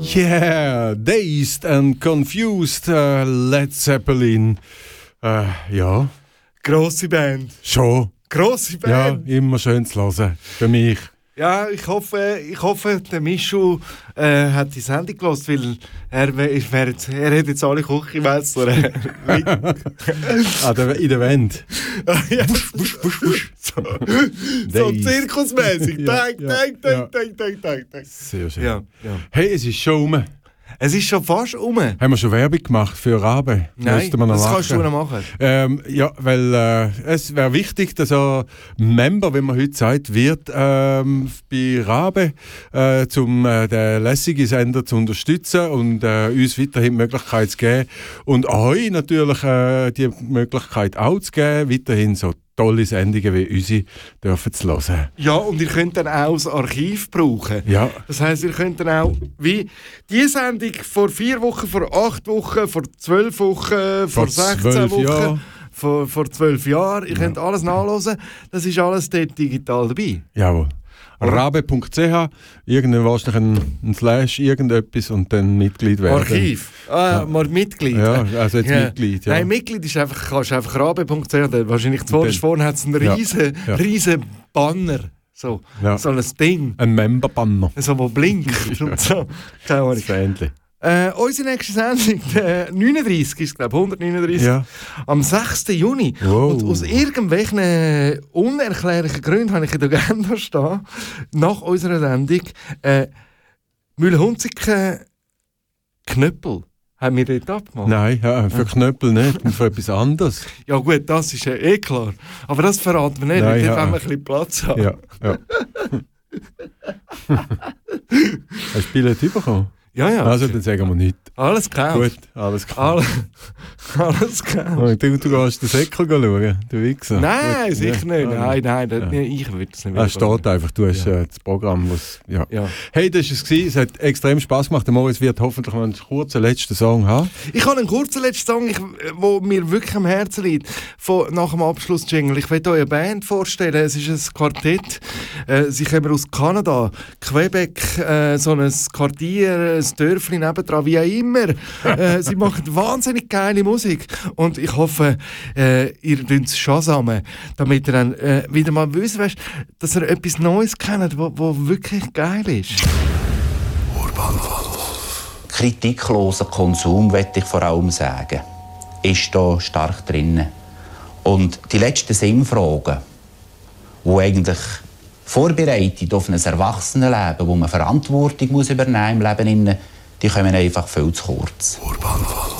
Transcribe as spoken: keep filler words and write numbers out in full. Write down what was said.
Yeah, Dazed and Confused, uh, Led Zeppelin. Uh, ja. Grosse Band. Schon. Grosse Band. Ja, immer schön zu hören. Für mich. Ja, ich hoffe, ich hoffe der Mischu äh, hat die Sendung gehört, weil er, er, jetzt, er hat jetzt alle Küchenmesser. ah, der, in der Wand. ja. wusch, wusch, wusch, wusch. So, so zirkusmäßig. Tank, tank, tank, tank, tank, tank, tank. Sehr schön. Ja, ja. Hey, es ist schon um. Es ist schon fast um. Haben wir schon Werbung gemacht für Rabe? Nein, wir noch das machen. kannst du noch machen. Ähm, ja, weil äh, es wäre wichtig, dass er Member, wie man heute sagt, wird ähm, bei Rabe, äh, um äh, den lässigen Sender zu unterstützen und äh, uns weiterhin die Möglichkeit zu geben und euch natürlich äh, die Möglichkeit auch zu geben, weiterhin so tolle Sendungen wie unsere dürfen zu hören. Ja, und ihr könnt dann auch das Archiv brauchen. Ja. Das heisst, ihr könnt dann auch, wie die Sendung vor vier Wochen, vor acht Wochen, vor zwölf Wochen, vor, vor sechzehn Wochen, Jahr. vor, vor zwölf Jahren, ihr ja. könnt alles nachhören. Das ist alles dort digital dabei. Jawohl. rabe punkt c h, irgendwann wahrscheinlich ein, ein Slash, irgendetwas und dann Mitglied werden. Archiv. Ah, ja. mal Mitglied. Ja, also jetzt ja. Mitglied. Ja. Nein, Mitglied ist einfach, kannst einfach rabe punkt c h, wahrscheinlich zuvorderst vorne hat es einen riesen, ja. riesen Banner. So, ja. so ein Ding. Ein Member-Banner. So, wo blinkt und so. Keine Ahnung. Äh, unsere nächste Sendung, der neununddreißig ist, glaube ich, hundertneununddreißig, ja. am sechsten Juni. Wow. Und aus irgendwelchen unerklärlichen Gründen habe ich in der Agenda stehen, nach unserer Sendung, äh, Mühlhunziken Knöppel. Haben wir dort abgemacht? Nein, ja, für Knöppel nicht, für etwas anderes. Ja gut, das ist ja eh klar. Aber das verraten wir nicht, weil dort wollen wir ein bisschen Platz haben. Ja, ja. Hast du Billett bekommen? Ja, ja. Also, dann sagen wir nichts. Alles gekauft. Gut, alles gekauft. Alles, alles gekauft. Oh, du, du gehst den Säckel schauen, du Wichser. Nein, gut. Sicher nicht. Nein, nein, das, ja. ich würde es nicht. Es steht einfach, du hast ja. äh, das Programm, was... Ja. Ja. Hey, das war es. Es hat extrem Spass gemacht. Der Moritz wird hoffentlich noch einen kurzen letzten Song haben. Ich habe einen kurzen letzten Song, der mir wirklich am Herzen liegt. Von, nach dem Abschluss-Jingle. Ich will euch eine Band vorstellen. Es ist ein Quartett. Äh, sie kommen aus Kanada. Quebec, äh, so ein Quartier, ein Dörfli nebendran, wie auch immer. äh, sie machen wahnsinnig geile Musik und ich hoffe, äh, ihr tut es shazamen, damit ihr dann äh, wieder mal wisst, weißt, dass ihr etwas Neues kennt, was wirklich geil ist. Kritikloser Konsum, möchte ich vor allem sagen, ist da stark drin. Und die letzten Sinnfragen, die eigentlich vorbereitet auf ein Erwachsenenleben, wo man Verantwortung muss übernehmen im Leben, die kommen einfach viel zu kurz. Urban.